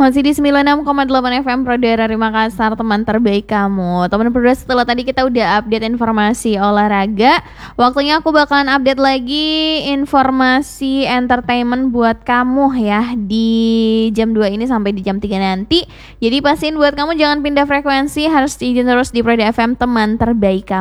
Masih di 96,8 FM Prodara Makassar, teman terbaik kamu. Teman Prodara, setelah tadi kita udah update informasi olahraga, waktunya aku bakalan update lagi informasi entertainment buat kamu ya di jam 2 ini sampai di jam 3 nanti. Jadi pastiin buat kamu jangan pindah frekuensi, harus izin terus di Prodara FM, teman terbaik kamu.